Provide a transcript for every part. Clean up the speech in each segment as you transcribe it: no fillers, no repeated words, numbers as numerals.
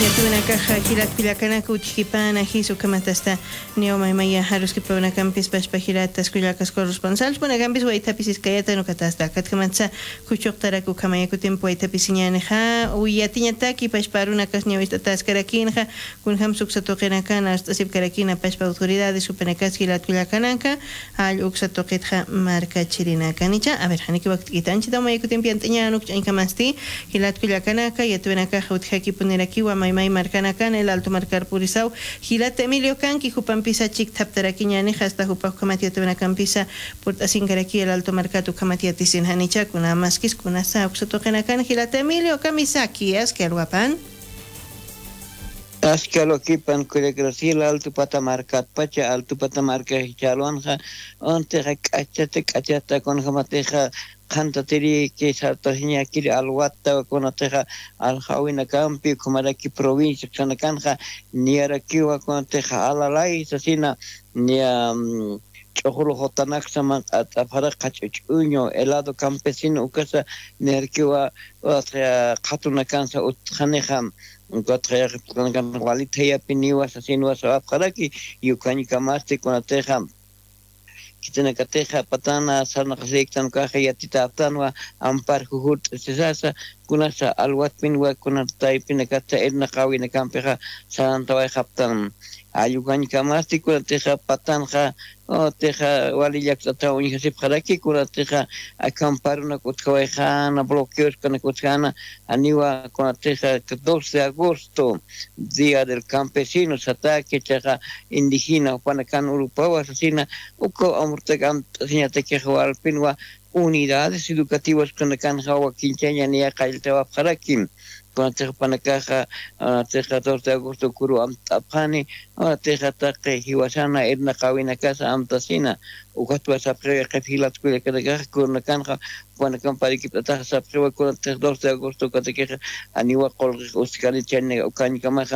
Yatunaqa hilat pillakanaqa uchikipana hisu kamatasta neomaymaya haruskipawanakanpis pashpahilatas kullakas corresponsal punakampis waytapis iskayata nukatasta katkamatsa kuchuqtaraku kamayaku tiempo waytapis ñaneja uyatiñataki pashparunakas ñawistatas karakinja kunham suksatoqinakana astasip karakina pashpa autoridades supanakas hilat pillakananka al uksatoqitja markachirinakanicha a ver haniki waqtikitanchita mayaku tiempo antañanuk chaykamasti hilat pillakanaka yatunaqa utjaki punirakiwa maymay marcanacan el alto marcar purisau Gilate Emilio Canqui Jupampisa Chic Taptaraquiñani hasta Jupa Kamatia Tebanacampisa Portasincaraqui el alto marcatu Kamatia Tisin Hanicha kuna maskis kuna sa Uxotokenacan Gilate Emilio Kamisaki es que alwapan Askalo kipan kuregrasila alto patamarkat pacha alto patamarka hichalwanja onte kachata con jamateja kantateri que sartohiña kiri alwata konateja aljawina campi kumaraki provincia kanakanja niarakiwa konateja alalai sasina nia chojulo jotanaksaman atapara kachuchuño helado campesino ukasa niarakiwa otra katuna kansa utjanejam Encontré con la cualidad piniwa asesino para que yo cañi camaste con la teja que tiene que teja patana sana que tan caja y atita tanwa ampar juhut sesasa kuna sa alwat pinwa kuna taipina kata edna kawina kampeja santa wa haptan ayugan kamaste con la teja patanja o teja waliyak tata uña se para que con la teja acampar una kutkaweja bloqueos con la kutkana aniwa con la teja 12 de agosto día del campesino ataque teja indígena panakan urupau asesina uko amurtegan señate que jugar pinwa unidades educativas con la canjawa quinceaña ni a kailtewa para que con teja panakaja teja 2 de agosto kuru amtapani teja taqe hiwasana edna kawina casa amtasina ukatwa sapre qafilat kule kada kun kanja panakan pariki tata sapre con teja 2 de agosto kada aniwa qol uskali chenne ukani kamaja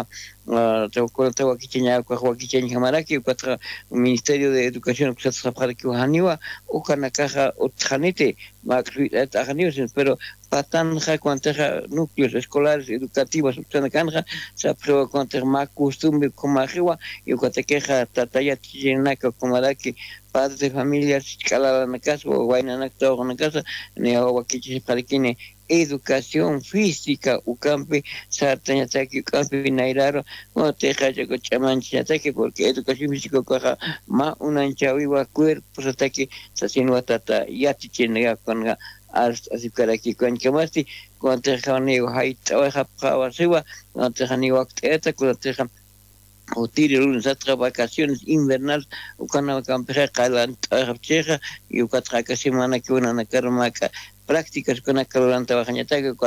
tewa kichenya kwa kichenya kamaraki ukatra ministerio de educación que se para que aniwa ukana caja utjanite makrit agnios pero patanja cuanteja núcleos escolares educativos usana canja se aprueba cuanteja más costumbre como arriba y cuanteja tataya chinaka como que padres de familia escala en casa o vaina en casa ni agua que para que educación física ukampi sartañataki ukampi nairaro o teja yo chamanchataki porque educación física coja ma unanchawiwa cuerpo sataki sasino tata yati chenega conga así para que con chamasti con teja nego haita o hapwa siwa con teja nego acteta con teja o tire lunes atra vacaciones invernales o kana campeja calan cheja y o catra que semana que una na karmaka prácticas con la caloranta bajañata que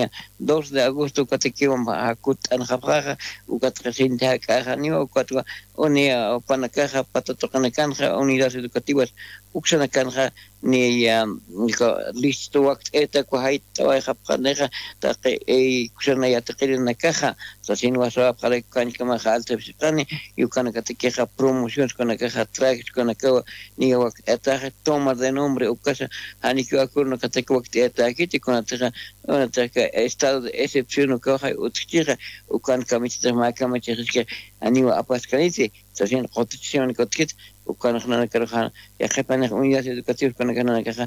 2 de agosto que te quedan a cutan jabraja o 400 caja ni o 4 onia o panacaja patatocan canja unidades educativas uxana canja ni listo waqt eta ko haita wa jabraneja ta e uxana ya taqir na caja sasin wa sa para kan kama alta bisani y kana que te queja promociones con la caja trajes con la que ni waqt eta toma de nombre o casa ani que acuerdo que te وقت اتاكيتي كنا estado de excepción que hay utchira o kan kamite ma kamite riske ani wa apaskalite sasin constitución que o kan khana karhan ya khapana unidades educativas con kana kaha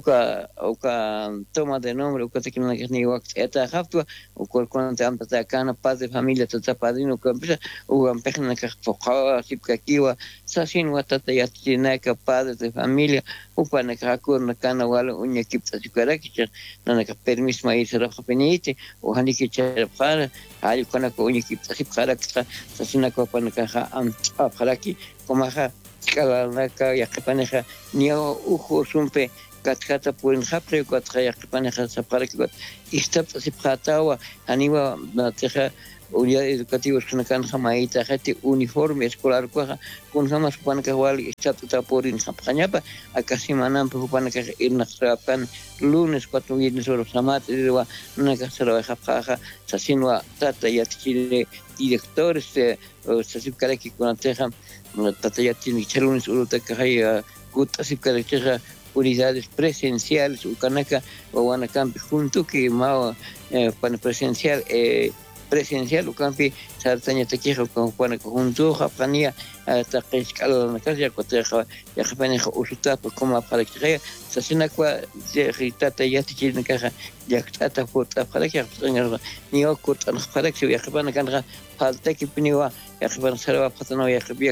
uka toma de nombre uka tekina ni waqt eta khaftu o kon amta kana paz de familia tata padrino que empieza o empezna que foqa sipka kiwa sasin watata yatina que padres de familia o pana ka kana wala unya kipta sikaraki nana ka permis ma isra khapinite o hani que para hay kana ko unya kipta sipkara sasina ko pana ka am kharaki komaha kalanaka ya kapaneja ni ujo sumpe katkata purin hapre katra ya kapaneja saparaki istap sipkhatawa aniwa nateja unidades educativas que kan jamaita gente uniforme escolar con jamás pan que wal istap purin hapanyapa akasi manan pan que irna trapan lunes 4 viernes horas samat dewa naka sara hapja sasinwa tata ya tchile directores sasip karaki con teja tataya tiene chalunes uruta que hay guta sip karaki unidades presenciales ukanaka o wanacampi junto que mao pan presencial presencial ukampi sartaña tequijo con Juan conjunto japania hasta que escala la casa ya coteja ya japania usuta como para que sasina kwa de ritata ya tiene caja ya tata puta para que ni okut an para que ya japania kan falta que piniwa ya japania salva patano ya japia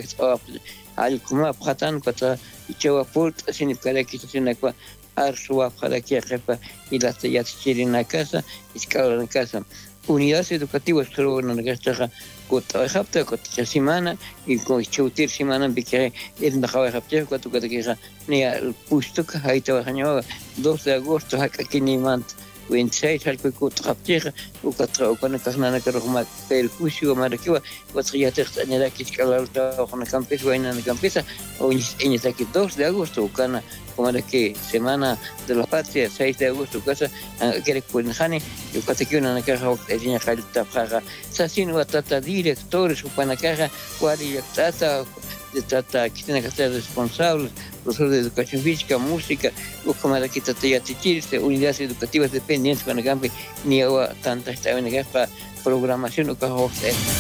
al como patan kota ichewa put sin para que sasina kwa arsua para que jefa y las ya tiene casa escala la casa unidades educativas pero no gasta kota hafta kota semana y con chautir semana porque es na hafta kota que ni el puesto que hay trabajando 2 de agosto aquí ni mant 26 al que kota hafta o kota con kasnana que roma el curso marquiwa وتخيات تختني que escalar con el campus o en el campus o en esta que 2 de agosto kana como la que semana de la patria 6 de agosto casa que con jane yo que que una caja tenía calta para sasin watata directores o para caja cual tata de tata que tiene que ser responsable profesor de educación física música o como la que tata ya tiene unidades educativas dependientes con el campus ni agua tanta está en la programación o caja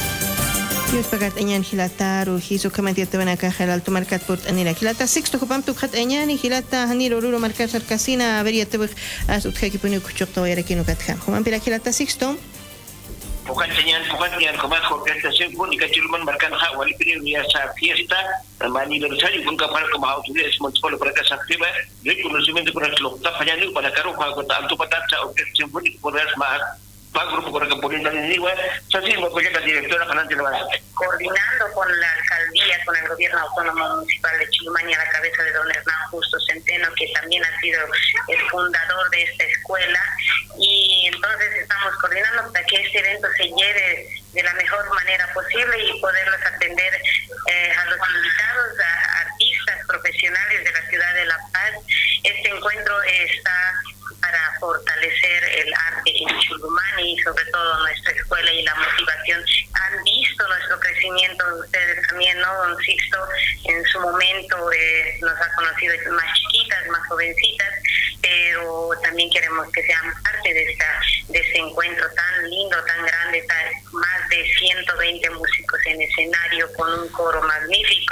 Dios pagat enyan hilata ro hizo kamantia tabana ka halal to markat port anila hilata sexto kopam tu khat enyan hilata hanir ro markat sarkasina averia tabak as utkha punu kuchok to yara kinu kat kham kham pila hilata sexto Bukan nyan komat orkestración pública chilman marcan ha wali ya sa fiesta mani bersari pun kapal ke bahau tulis montol para casa activa reconocimiento para lo ta fallando para caro kota alto patata orkestración pública por más grupo con el Política de Nigua, Sacismo, la directora Fanante Alvarado. Coordinando con la alcaldía, con el gobierno autónomo municipal de Chilumani a la cabeza de don Hernán Justo Centeno, que también ha sido el fundador de esta escuela, y entonces estamos coordinando para que este evento se lleve de la mejor manera posible y poderlos atender a los invitados, a artistas profesionales de la ciudad de La Paz. Este encuentro está para fortalecer el arte en Chilumani y sobre todo nuestra escuela y la motivación. Han visto nuestro crecimiento, ustedes también, ¿no? Don Sixto en su momento nos ha conocido más chiquitas, más jovencitas, pero también queremos que sean parte de este encuentro tan lindo, tan grande, más de 120 músicos en escenario con un coro magnífico,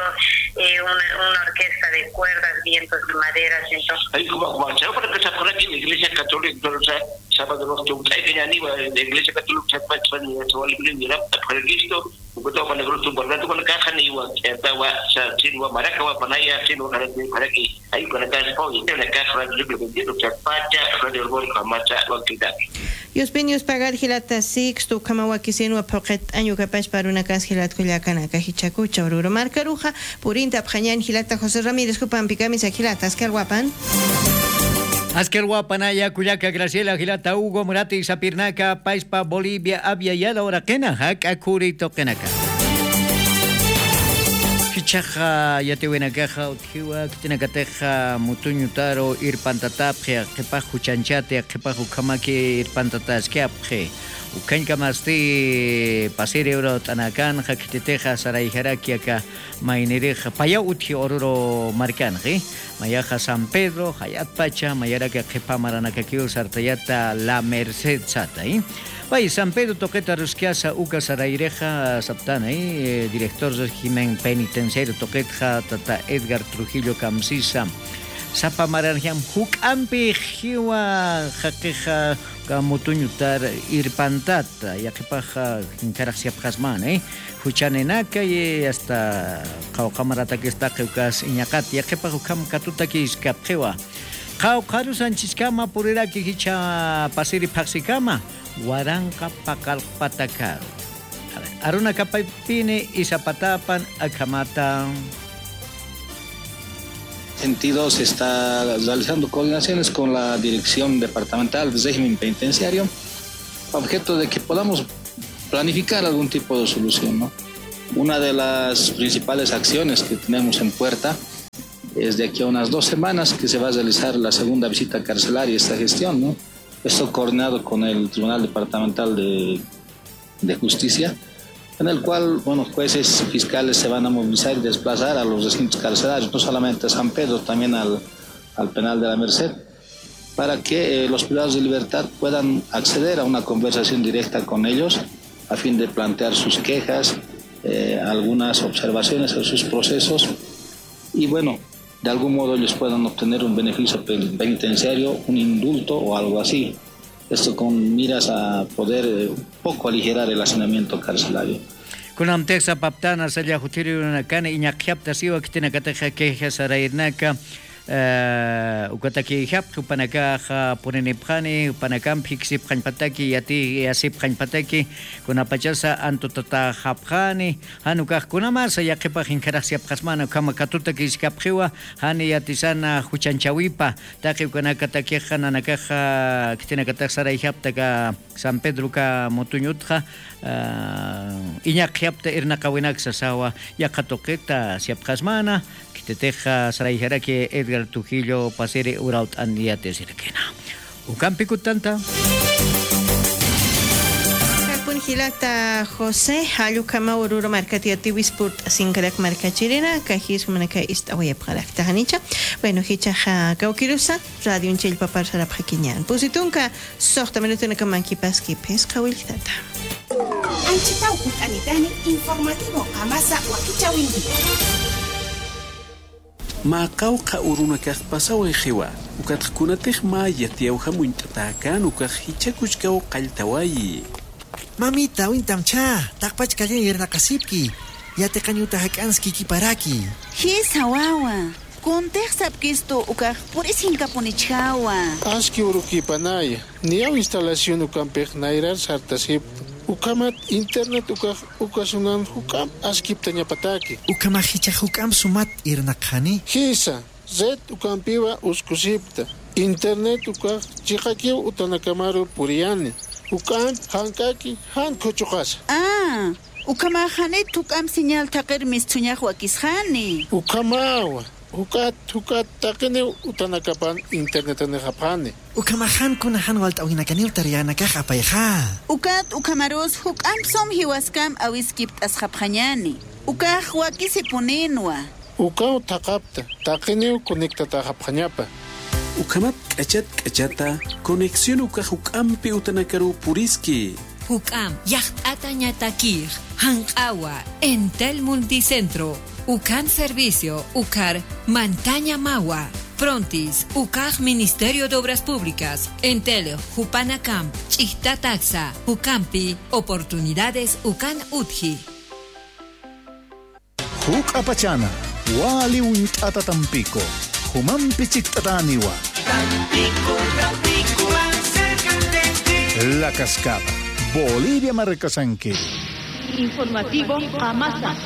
una orquesta de cuerdas, vientos y maderas. Entonces, ahí como para que se fuera aquí la iglesia católica, entonces sábado los que hay en la iglesia católica se va a librar para Cristo, porque todo para el grupo importante con la caja ni igual, estaba sino maraca va para allá, sino para aquí, ahí con la caja hoy, en la caja de libro vendido, que pacha, radio el gol con marcha la Yos penios pagar hilata sixto kamawaki seno pocket año capaz para una casa hilat kuliakana kahichaku chaururo marcaruja purinta pjañan hilata José Ramírez kupam pikami sakilata askar guapan Asker Guapanaya, Cuyaca, Graciela, Gilata, Hugo, Murati, Sapirnaca, Paispa, Bolivia, Abia, y a la hora Kenahak, Akuri, Tokenaka. Kichaja, ya te ven a caja, Otiwa, Tinakateja, Mutuñutaro, Irpantatapje, Kepaju Chanchate, Kepaju Kamaki, Irpantatas, Keapje, Ukankamaste, Pasir Euro, Tanakan, Hakiteteja, Sarayjarakiaka, Mainereja, Paya Uti, Oruro, Marcanji. Mayaja San Pedro, Hayat Pacha, Mayaraca Kepamaranacaquio, Sartayata, La Merced Sata. Vaya, San Pedro Toqueta Rusquiasa, Uca Saraireja, Saptana, director del régimen penitenciario Toqueta, Tata Edgar Trujillo Camsisa, Sapa Maranjam, Hukampi, Jiwa, Jaqueja, Gamutuñutar, Irpantata, Yaquepaja, Incaraxia Pjasman, Huchanenaka y hasta Kaukamarata que está Keukas Iñakat, Yaquepaja Katuta que es Capjewa. Kaukaru Sanchiskama, Purera que hicha Pasiri Paxicama, Waranka Pakal Patakaru. Aruna Kapaipine y Zapatapan Akamata. Sentido se está realizando coordinaciones con la Dirección Departamental de Régimen Penitenciario, objeto de que podamos planificar algún tipo de solución, ¿no? Una de las principales acciones que tenemos en puerta es de aquí a unas 2 semanas que se va a realizar la segunda visita carcelaria, esta gestión, ¿no? Esto coordinado con el Tribunal Departamental de Justicia, en el cual, bueno, jueces fiscales se van a movilizar y desplazar a los recintos carcelarios, no solamente a San Pedro, también al penal de la Merced, para que los privados de libertad puedan acceder a una conversación directa con ellos a fin de plantear sus quejas, algunas observaciones a sus procesos y bueno, de algún modo ellos puedan obtener un beneficio penitenciario, un indulto o algo así. Esto con miras a poder un poco aligerar el hacinamiento carcelario. Kunam teksa paptana salya hutiri unakana iñakyapta siwa kitina kataja keja sarairnaka ukataki hap upanaka punenipkhani upanakam phiksi phanpataki yati yasip phanpataki kuna pachasa antutata hapkhani hanuka kunama sayaqipa hinkarasiap qasmana kama katutaki iskapkhiwa hani yatisana huchanchawipa taqi kunaka takikhana nakaja kitina kataksara ihaptaka San Pedro ka motuñutja iñakyapta irnaqawinak sasawa yaqatoqita siapqasmana Teteja Saraijaraki Edgar Trujillo Pasere Uraut Andiate Sirkena. Ukampi kutanta. Hilakta José Halukama Ururo Marcatiati Wispurt Sinkarak Marcachirina, Kajis Manaka East Away Parakta Hanicha, bueno, Hicha Kaukirusa, Radio Unchil Papar Saraphakinyan. Positunka, Sorta Menutuna Kamanki Paski Pesca Wiltata. Anchitau Utanitani Informativo Amasa Wakichawindi. ما قوقع أورونا كخ بسوي خوا وكتكون ما يتيوها منتتاكان وكخ هيتشكوش قوقع التواي Mamita, wintamcha, takpach kanya irna kasipki. Yate kanyuta hakanski kiparaki. Hisa wawa. Kontexta kisto ukah puris hinka ponichawa. Aski uruki panaya. Niaw instalación ukampech nairar sartasip. Ukamat internet ukasunan hukam askip tanya pataki. Ukamahicha hukam sumat irna khani. Hisa, zet ukampiwa uskusipta. Internet ukah chikakiw utanakamaru puriani. Ukan hankaki han kochukas. Ukamahane tukam señal takir mistuñak wakishani. Ukamawa. Hukat takene utanakapan internet ane japane. Ukamahan kunahan walt awinakani utariana kakapayha. Ukamaros hukam som hiwaskam awiskipt as japanyani. Ukah wakisipunenwa. Ukaw takapta takene konektata japanyapa. Ukamat kachata conexión ukajuk'ampi utanakaru puriski. Huk'am yacht'ata ñatakij hanq'awa Entel Multicentro Ukan Servicio Ukar Mantaña Mawa Frontis Ukaj Ministerio de Obras Públicas Entel Hupanacam Chihta Taxa Hukampi Oportunidades Ukan Utji Huk Apachana Wali Untata Tampico Humampi Chictataniwa Tampico más cerca de ti La Cascada Bolivia Marcasanque Informativo Amasa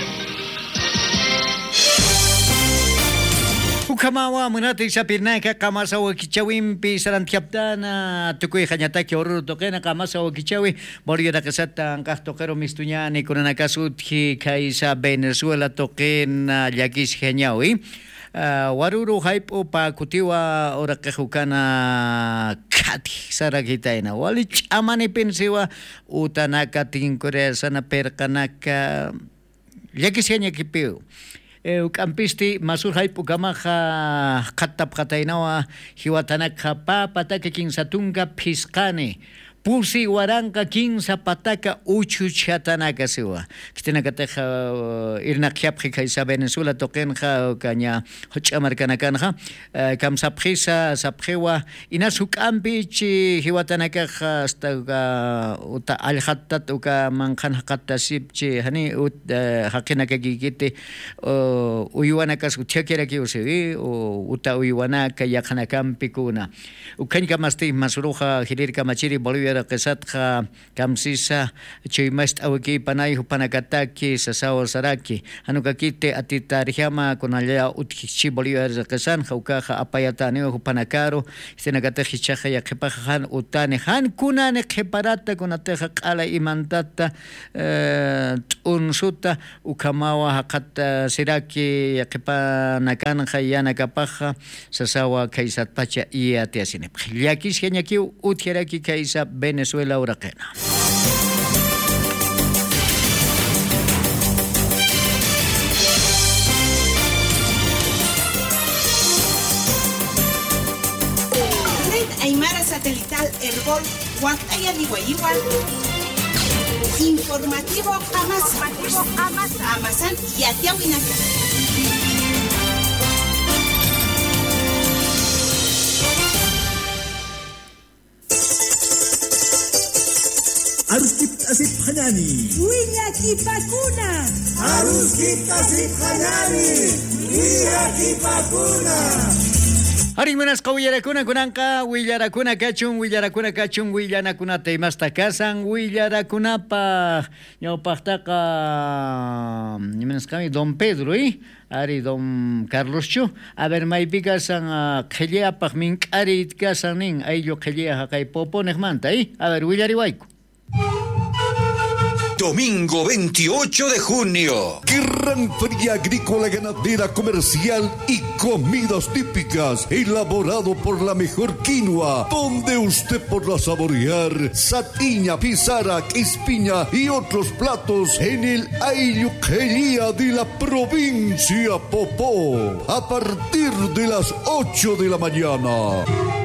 Ukamawa munati sapirnaka kamasa wakichawimpi sarantiaptana tukuy khanyataki oruro toqena kamasa wakichawi Bolivia kasata anqahtokero mistuñani kunanakasutji kaisa Venezuela toqena yakis genyawi waruru hype pa kutiwa ora kehukana kati saragitaina wali amani pensiwa utanaka tinkore sana perkanaka yakisenya kipeu Ukampisti masur hype ukamaha katap katainawa hiwatanaka pa pataka kinsatunga piskane Pulsi waranka kinsa pataka uchuchatanaka siwa. Kitinakateja irnakyapji kaisa Venezuela tokenja kanya hochamarkanakanja kam sapjisa sapjewa inasuk ampichi hiwatanakaja hasta uta alhatat uka manjanhakata sipchi hani ut hakinaka gigite uyuanakas utiakeraki usevi uta uyuanaka yakhanakampikuna. Ukanya masti masuruja hirirka machiri Bolivia Kesatja Kamsisa Chimaist Awaki Panay Hupanakataki Sasao Saraki Hanukakite Atitarjama Konalea Uthichi Bolivia Kesan Haukaja Apayatane Hupanakaro Senagataji Chaja Yakepajan Utane Han Kunane Keparata Konateja Kala Imantata Unsuta Ukamawa Hakata Siraki Yakepanakan Hayana Kapaja Sasawa Kaisat Pacha Iatiasine Yakis Henyaki Utieraki Kaisa Venezuela Huracana. Red Aymara Satelital Herbol Huacaya Nihuayiguan Informativo Amasa. Amasan Yatiawinaka. Aruskip asip hanani. Wiyaki pakuna. Aruskip asip hanani. Wiyaki pakuna. Hari minas kawillarakuna kunanqa willarakuna kachun willanakuna taymasta kasan willarakunapaq ñawpaqtaqa nimanasqami Don Pedro ari Don Carloschu a ver maypi kasan qhillayapaq mink'ari kasan nin ayllu qhillayaqa kay poponeqmanta a ver willariwayku. Domingo 28 de junio. Gran Feria Agrícola, Ganadera, Comercial y Comidas Típicas. Elaborado por la mejor quinoa. Donde usted podrá saborear satiña, pizarra, espiña y otros platos en el Ayuquería de la provincia Popó. A partir de las 8 de la mañana.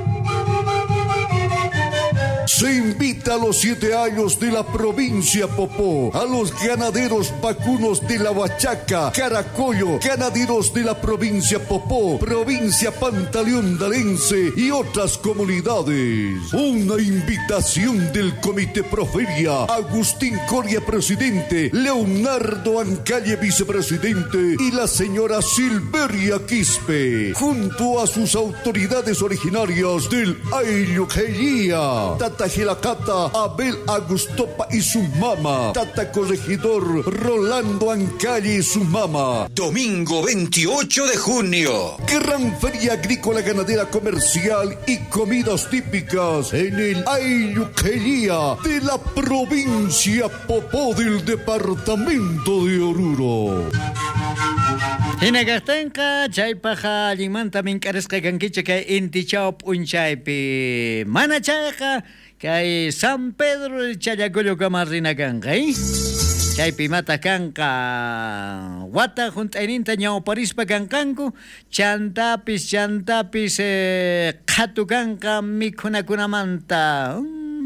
Se invita a los 7 años de la provincia Popó, a los ganaderos vacunos de la Huachaca, Caracollo, ganaderos de la provincia Popó, provincia Pantaleón Dalense y otras comunidades. Una invitación del Comité Proferia, Agustín Coria, presidente, Leonardo Ancalle, vicepresidente, y la señora Silveria Quispe, junto a sus autoridades originarias del Ayuquería. Tata Gilacata, Abel Agustopa y su mamá. Tata Corregidor, Rolando Ancalle y su mamá. Domingo 28 de junio. Gran Feria Agrícola, Ganadera, Comercial y Comidas Típicas en el Ayuquería de la provincia Popó del departamento de Oruro. Hinagastanqa chaypaqa allimanta minq'arisqa kankicha kay inti chawp unchaypi mana chayqa kay San Pedro Challacollo-kama rinakanqa chaypi mata kanqa wata hunt'ayninta ñawparispa kanqanku chantapis qhatu kanqa mikhunakunamanta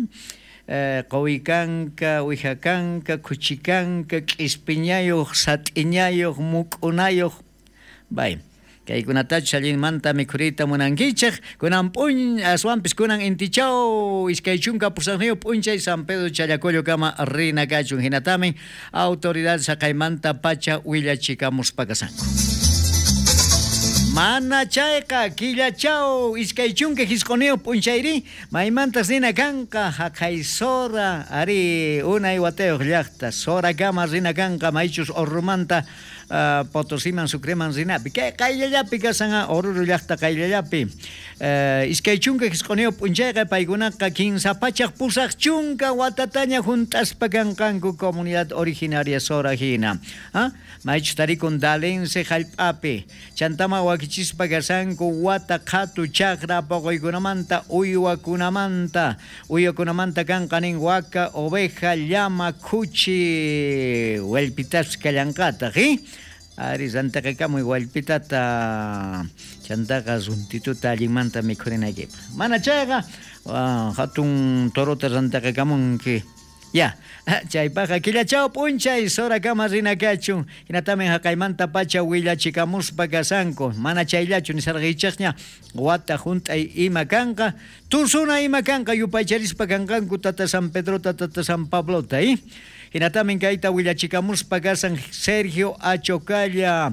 qawikanka, wihakanka, kuchikanka, k'ispiñayuq, sat'iñayuq, muk'unayuq. Bay, kaykunatachu allinmanta mikhuriyta munankichik, kunan aswanpis kunan intichaw, iskay chunka pusaqniyu p'unchay San Pedro Challacollo-kama rinakachun. Hinatamin autoridad saqaymanta pacha willachikamuspakasanku. Mana chayqa killachaw iskay chunka hisqoniyu p'unchayri maymantas nina kanqa haqay sora ari unay watayuq llaqta sorakama rina kanqa maychus Orrumanta Potosiman Sucreman rinapi qayllallapi kasan Oruro llaqta qayllallapi iskay chunka hisqoniyu p'unchayqa paykunaqa kinsa pachaq pusaq chunka watataña juntaspa kanqanku comunidad originaria sora hina maychus tarikun Dalense hallp'api chantama wakichispa kasanku wata qhatu chaqra poqoykunamanta uywakunamanta kanqa nin waka oveja llama kuchi wallpitas kallanqata ari santaqa kamuy wallpitata chantaqa suntituta allimanta mikhurinaykipaq mana chayqa hatun torota santaqa kamunki ya chaypaqa killachaw p'unchay sorakama rinakachun hinatamin haqaymanta pacha willachikamuspa kasanku mana chayllachu nisarqichaqña wata junt'ay ima kanqa tusuna ima kanqa yupaycharispa kanqanku tata San Pedrota tata San Pablota hinatamin kayta willachikamuspa kasan Sergio Achocalla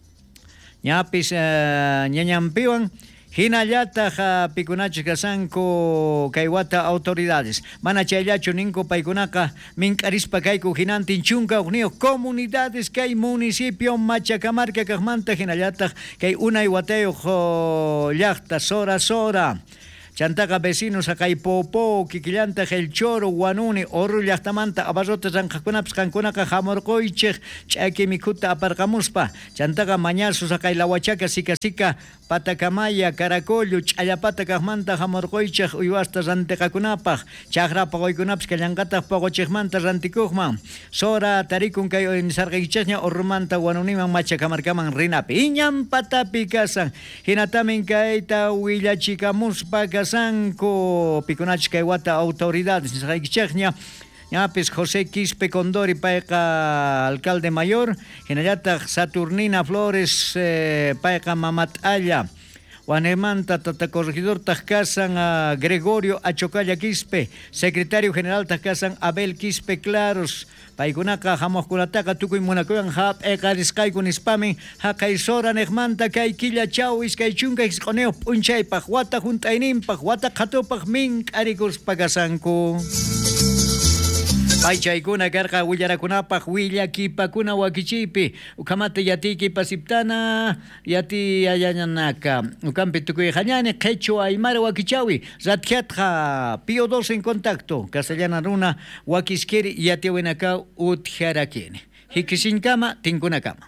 ñapis ñañampiwan hinallataq pikunachis kasanku kay wata autoridades mana chayllachu ninku paykunaqa mink'arispa kayku hinantin chunka uqniyuq comunidades kay municipio Machacamarca kaqmanta hinallataq kay unay watayuq llaqta sora chantaqa vecinos haqay Popó kikillanta Gelchoro Wanuni Oruro llaqtamanta abarrotas ranqaqkunapis qankunaqa hamurquychik ch'aki mikhuta aparqamuspa chantaqa mañasus haqay La Huachaca Sika Patacamaya Caracollo ch'allapata kaqmanta hamurquychik uywasta rantiqakunapaq chaqrapa quykunapis kallanqataq poqochiqmanta rantikuqman sora tarikun kay nisarqichaqña Orrumanta Wanuniman Machacamarcaman rinapi iñampatapi kasan hinatamin kayta willachikamuspa kasanku pikunachis kay wata autoridades nisarqichaqña ñapis José Quispe Condori payqa alcalde mayor, hinallataq Saturnina Flores payqa mamat'alla. Juanemanta tatacorregidor Tajcasan a Gregorio Achocalla Quispe, secretario general Tajcasan Abel Quispe Claros, Paikunaka Jamoskunataka Tukuy Munakuyan Hap Ekariscaikun Ispamin, Hakaisora Negmanta Kaikilla Chau Iskaichunga Isconeo Punchay Pajuata Juntainim Pajuata Katopaj Mink Aricus Pagasanku. Paychaykuna karqa willarakunapaq willakipakuna wakichiypi ukamata yatiki pasiptana yati ayananaka ukampi tukuy hañani qechua aymara wakichawi ratjatqa Pío XII en contacto castellana runa wakiskeri yatiawinaka utjarakini hikisinkama tinkunakama.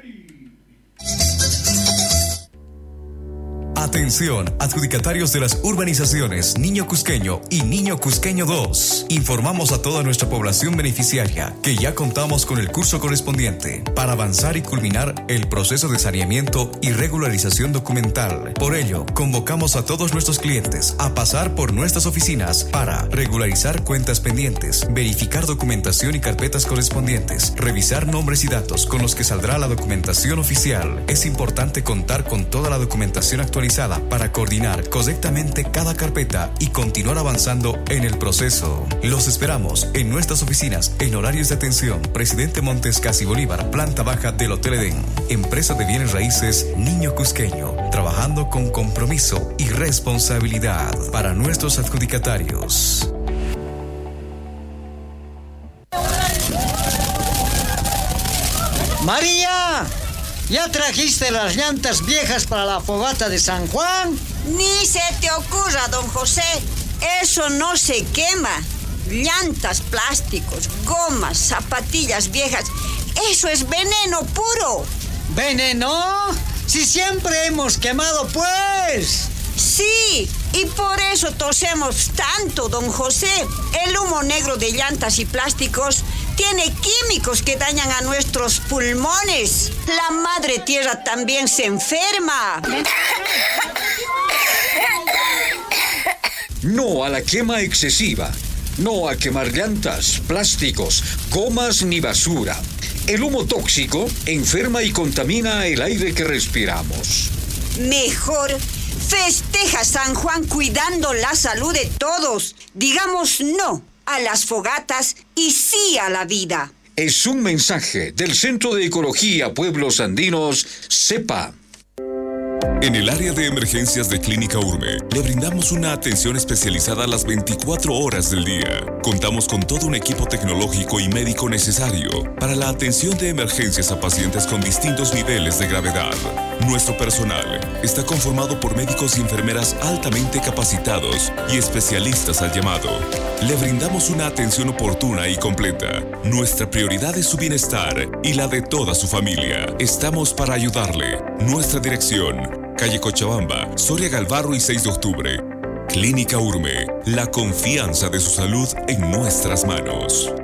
Atención, adjudicatarios de las urbanizaciones Niño Cusqueño y Niño Cusqueño 2. Informamos a toda nuestra población beneficiaria que ya contamos con el curso correspondiente para avanzar y culminar el proceso de saneamiento y regularización documental. Por ello, convocamos a todos nuestros clientes a pasar por nuestras oficinas para regularizar cuentas pendientes, verificar documentación y carpetas correspondientes, revisar nombres y datos con los que saldrá la documentación oficial. Es importante contar con toda la documentación actualizada para coordinar correctamente cada carpeta y continuar avanzando en el proceso. Los esperamos en nuestras oficinas en horarios de atención Presidente Montes Casi Bolívar, planta baja del Hotel Edén. Empresa de bienes raíces Niño Cusqueño, trabajando con compromiso y responsabilidad para nuestros adjudicatarios. María, ¿ya trajiste las llantas viejas para la fogata de San Juan? Ni se te ocurra, don José. Eso no se quema. Llantas, plásticos, gomas, zapatillas viejas. Eso es veneno puro. ¿Veneno? Si siempre hemos quemado, pues. Sí, y por eso tosemos tanto, don José. El humo negro de llantas y plásticos tiene químicos que dañan a nuestros pulmones. La madre tierra también se enferma. No a la quema excesiva. No a quemar llantas, plásticos, gomas ni basura. El humo tóxico enferma y contamina el aire que respiramos. Mejor festeja San Juan cuidando la salud de todos. Digamos no a las fogatas y sí a la vida. Es un mensaje del Centro de Ecología Pueblos Andinos, CEPA. En el área de emergencias de Clínica Urme, le brindamos una atención especializada las 24 horas del día. Contamos con todo un equipo tecnológico y médico necesario para la atención de emergencias a pacientes con distintos niveles de gravedad. Nuestro personal está conformado por médicos y enfermeras altamente capacitados y especialistas al llamado. Le brindamos una atención oportuna y completa. Nuestra prioridad es su bienestar y la de toda su familia. Estamos para ayudarle. Nuestra dirección: calle Cochabamba, Soria Galvarro y 6 de octubre. Clínica Urme, la confianza de su salud en nuestras manos.